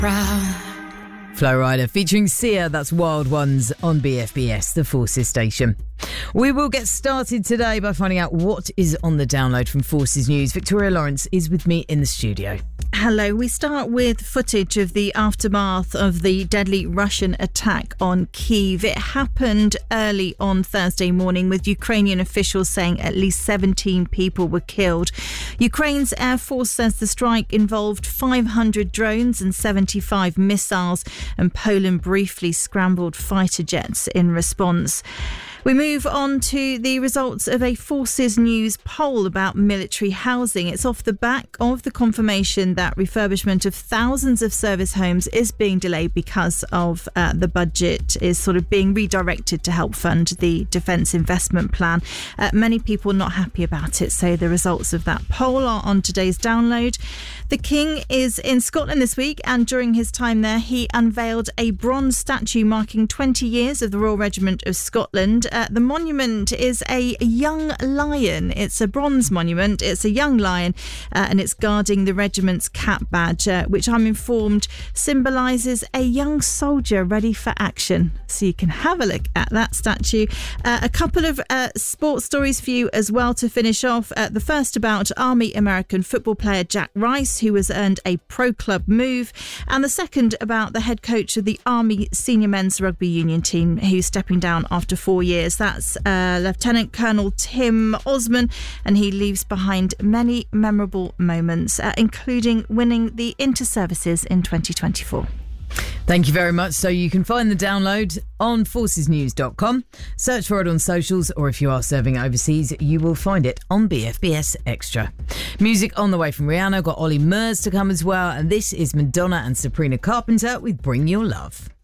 Flo Rida featuring Sia, that's Wild Ones on BFBS, the Forces station. We will get started today by finding out what is on the download from Forces News. Victoria Lawrence is with me in the studio. Hello. We start with footage of the aftermath of the deadly Russian attack on Kyiv. It happened early on Thursday morning, with Ukrainian officials saying at least 17 people were killed. Ukraine's Air Force says the strike involved 500 drones and 75 missiles, and Poland briefly scrambled fighter jets in response. We move on to the results of a Forces News poll about military housing. It's off the back of the confirmation that refurbishment of thousands of service homes is being delayed because of the budget is sort of being redirected to help fund the Defence Investment Plan. Many people not happy about it, so the results of that poll are on today's download. The King is in Scotland this week, and during his time there, he unveiled a bronze statue marking 20 years of the Royal Regiment of Scotland. The monument is a young lion. It's a bronze monument. It's a young lion, and it's guarding the regiment's cap badge, which I'm informed symbolises a young soldier ready for action. So you can have a look at that statue. A couple of sports stories for you as well to finish off. The first about Army American football player Jack Rice, who has earned a pro club move, and the second about the head coach of the Army senior men's rugby union team, who's stepping down after 4 years. That's Lieutenant Colonel Tim Osman, and he leaves behind many memorable moments, including winning the Inter-Services in 2024. Thank you very much. So you can find the download on forcesnews.com. Search for it on socials, or if you are serving overseas, you will find it on BFBS Extra. Music on the way from Rihanna. Got Ollie Murs to come as well. And this is Madonna and Sabrina Carpenter with Bring Your Love.